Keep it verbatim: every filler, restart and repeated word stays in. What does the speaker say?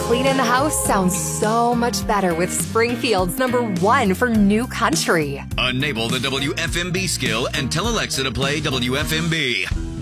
Cleaning the house sounds so much better with Springfield's number one for new country. Enable the W F M B skill and tell Alexa to play W F M B.